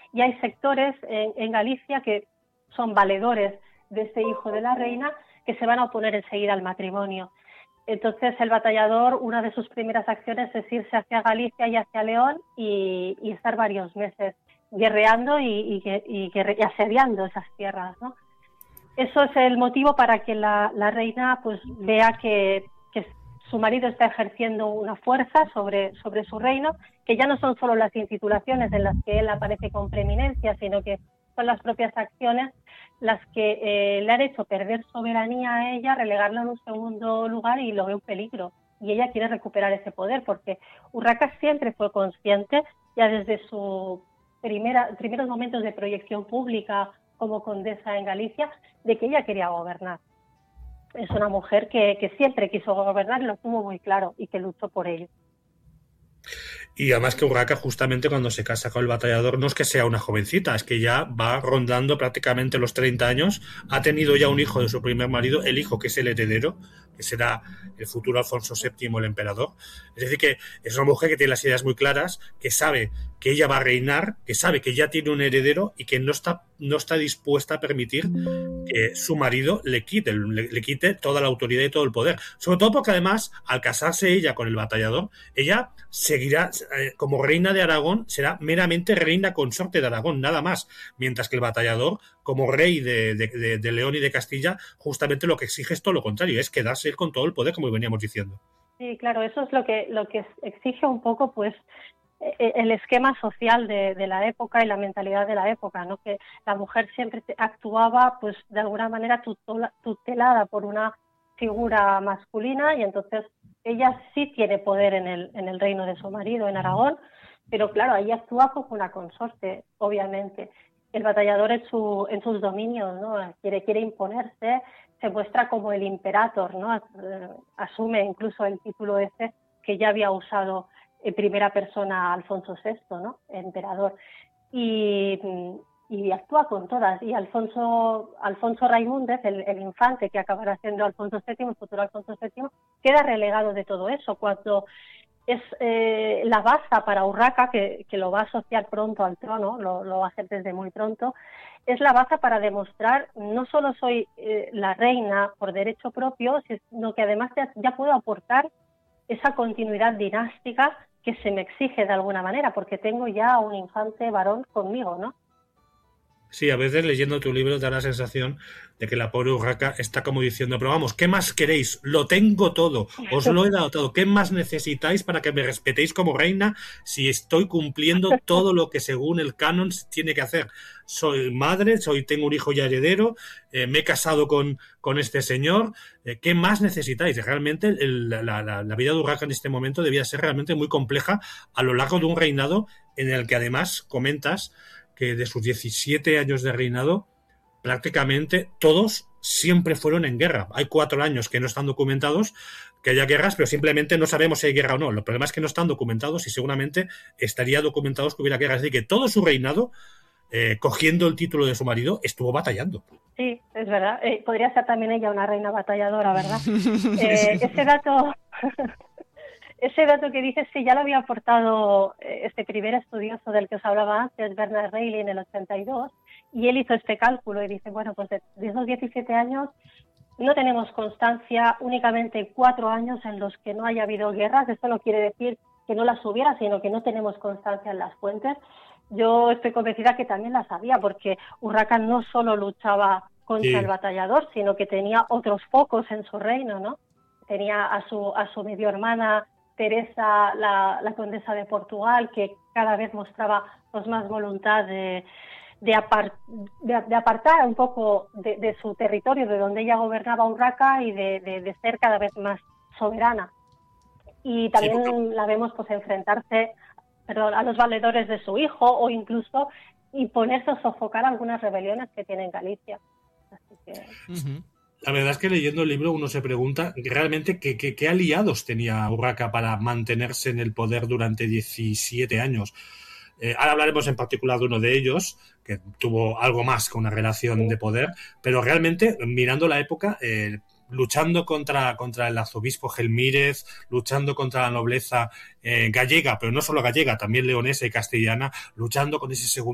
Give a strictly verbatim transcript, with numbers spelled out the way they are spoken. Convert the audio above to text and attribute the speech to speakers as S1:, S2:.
S1: Y hay sectores en, en Galicia que son valedores de este hijo de la reina que se van a oponer enseguida al matrimonio. Entonces el batallador, una de sus primeras acciones es irse hacia Galicia y hacia León y, y estar varios meses guerreando y, y, y, y asediando esas tierras, ¿no? Eso es el motivo para que la, la reina pues vea que, que su marido está ejerciendo una fuerza sobre, sobre su reino, que ya no son solo las instituciones en las que él aparece con preeminencia, sino que son las propias acciones las que eh, le han hecho perder soberanía a ella, relegarla en un segundo lugar, y lo ve un peligro. Y ella quiere recuperar ese poder, porque Urraca siempre fue consciente, ya desde sus primeros momentos de proyección pública como condesa en Galicia, de que ella quería gobernar. Es una mujer que, que siempre quiso gobernar y lo tuvo muy claro y que luchó por ello.
S2: Y además que Urraca, justamente cuando se casa con el batallador, no es que sea una jovencita, es que ya va rondando prácticamente los treinta años, ha tenido ya un hijo de su primer marido, el hijo que es el heredero, que será el futuro Alfonso séptimo, el emperador. Es decir, que es una mujer que tiene las ideas muy claras, que sabe que ella va a reinar, que sabe que ya tiene un heredero y que no está, no está dispuesta a permitir que su marido le quite, le, le quite toda la autoridad y todo el poder. Sobre todo porque además, al casarse ella con el batallador, ella seguirá, eh, como reina de Aragón, será meramente reina consorte de Aragón, nada más. Mientras que el batallador, como rey de, de, de, de León y de Castilla, justamente lo que exige es todo lo contrario, es quedarse él con todo el poder, como veníamos diciendo.
S1: Sí, claro, eso es lo que, lo que exige un poco, pues, el esquema social de, de la época y la mentalidad de la época, ¿no? Que la mujer siempre actuaba, pues, de alguna manera tutela, tutelada por una figura masculina, y entonces ella sí tiene poder en el, en el reino de su marido, en Aragón, pero claro, ella actúa como una consorte, obviamente. El batallador en, su, en sus dominios, ¿no? Quiere, quiere imponerse, se muestra como el imperator, ¿no? Asume incluso el título ese que ya había usado en primera persona Alfonso sexto, ¿no? Emperador. Y, y actúa con todas. Y Alfonso, Alfonso Raimúndez, el, el infante que acabará siendo Alfonso séptimo, el futuro Alfonso séptimo, queda relegado de todo eso. Cuando es eh, la baza para Urraca, que, que lo va a asociar pronto al trono, lo, lo va a hacer desde muy pronto, es la baza para demostrar no solo soy eh, la reina por derecho propio, sino que además ya, ya puedo aportar esa continuidad dinástica que se me exige de alguna manera, porque tengo ya un infante varón conmigo, ¿no?
S2: Sí, a veces leyendo tu libro da la sensación de que la pobre Urraca está como diciendo, pero vamos, ¿qué más queréis? Lo tengo todo, os lo he dado todo. ¿Qué más necesitáis para que me respetéis como reina si estoy cumpliendo todo lo que según el canon tiene que hacer? Soy madre, soy, tengo un hijo ya heredero, eh, me he casado con, con este señor, eh, ¿qué más necesitáis? Realmente el, la, la, la vida de Urraca en este momento debía ser realmente muy compleja a lo largo de un reinado en el que además comentas que de sus diecisiete años de reinado, prácticamente todos siempre fueron en guerra. Hay cuatro años que no están documentados, que haya guerras, pero simplemente no sabemos si hay guerra o no. El problema es que no están documentados y seguramente estaría documentados que hubiera guerra. Es decir, que todo su reinado, eh, cogiendo el título de su marido, estuvo batallando.
S1: Sí, es verdad. Eh, podría ser también ella una reina batalladora, ¿verdad? eh, ese dato... Ese dato que dices, sí, ya lo había aportado este primer estudioso del que os hablaba antes, Bernard Reilly, en el ochenta y dos, y él hizo este cálculo y dice, bueno, pues de, de esos diecisiete años no tenemos constancia, únicamente cuatro años en los que no haya habido guerras. Esto no quiere decir que no las hubiera, sino que no tenemos constancia en las fuentes. Yo estoy convencida que también las había, porque Urraca no solo luchaba contra sí. el batallador, sino que tenía otros focos en su reino, ¿no? Tenía a su, a su medio hermana Teresa, la, la condesa de Portugal, que cada vez mostraba pues, más voluntad de, de, apart, de, de apartar un poco de, de su territorio, de donde ella gobernaba Urraca, y de, de, de ser cada vez más soberana. Y también sí, porque... la vemos pues enfrentarse perdón, a los valedores de su hijo, o incluso imponerse o sofocar algunas rebeliones que tiene en Galicia. Así que...
S2: Uh-huh. La verdad es que leyendo el libro uno se pregunta realmente qué, qué, qué aliados tenía Urraca para mantenerse en el poder durante diecisiete años. Eh, ahora hablaremos en particular de uno de ellos, que tuvo algo más que una relación sí. de poder, pero realmente, mirando la época, eh, luchando contra, contra el arzobispo Gelmírez, luchando contra la nobleza eh, gallega, pero no solo gallega, también leonesa y castellana, luchando con ese segundo